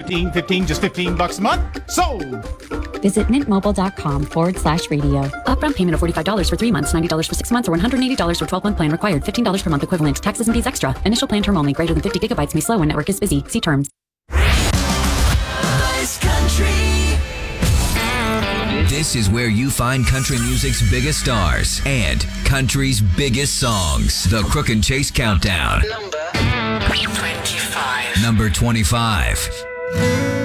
15, just $15 a month. Sold! Visit mintmobile.com/radio. Upfront payment of $45 for 3 months, $90 for 6 months, or $180 for 12-month plan required. $15 per month equivalent. Taxes and fees extra. Initial plan term only. Greater than 50 gigabytes may slow when network is busy. See terms. This is where you find country music's biggest stars and country's biggest songs. The Crook and Chase Countdown. Number 25.